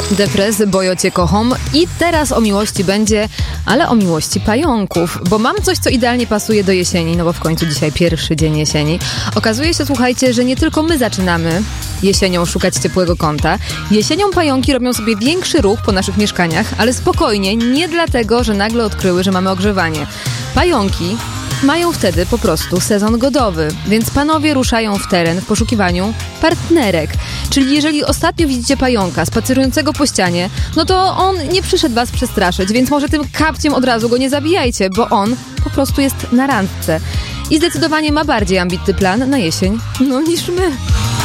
Depres, Bojo cię kocham i teraz o miłości będzie, ale o miłości pająków, bo mam coś, co idealnie pasuje do jesieni, no bo w końcu dzisiaj pierwszy dzień jesieni. Okazuje się, słuchajcie, że nie tylko my zaczynamy jesienią szukać ciepłego kąta. Jesienią pająki robią sobie większy ruch po naszych mieszkaniach, ale spokojnie, nie dlatego, że nagle odkryły, że mamy ogrzewanie. Pająki mają wtedy po prostu sezon godowy, więc panowie ruszają w teren w poszukiwaniu partnerek. Czyli jeżeli ostatnio widzicie pająka spacerującego po ścianie, no to on nie przyszedł was przestraszyć, więc może tym kapciem od razu go nie zabijajcie, bo on po prostu jest na randce. I zdecydowanie ma bardziej ambitny plan na jesień, no niż my.